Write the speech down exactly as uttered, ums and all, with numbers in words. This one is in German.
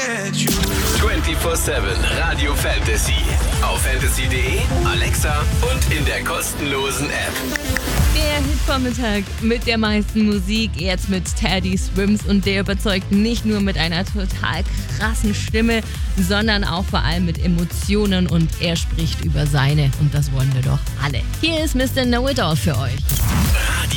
vierundzwanzig sieben Radio Fantasy. Auf fantasy punkt de, Alexa und in der kostenlosen App. Der Hitvormittag mit der meisten Musik, jetzt mit Teddy Swims, und der überzeugt nicht nur mit einer total krassen Stimme, sondern auch vor allem mit Emotionen, und er spricht über seine, und das wollen wir doch alle. Hier ist Mister Know-It-All für euch.